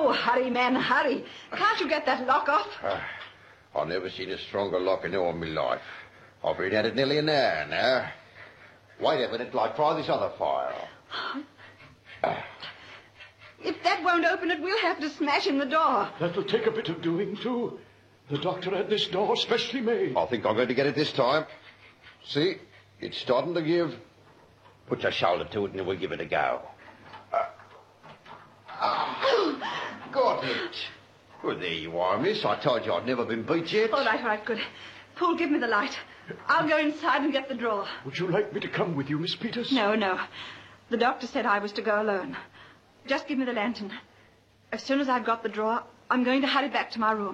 Oh, hurry, man, hurry. Can't you get that lock off? I've never seen a stronger lock in all my life. I've been at it nearly an hour now. Wait a minute till I try this other fire. If that won't open it, we'll have to smash in the door. That'll take a bit of doing, too. The doctor had this door specially made. I think I'm going to get it this time. See? It's starting to give. Put your shoulder to it and we'll give it a go. Got it. Well, there you are, miss. I told you I'd never been beat yet. All right, good. Paul, give me the light. I'll go inside and get the drawer. Would you like me to come with you, Miss Peters? No. The doctor said I was to go alone. Just give me the lantern. As soon as I've got the drawer, I'm going to hurry back to my room.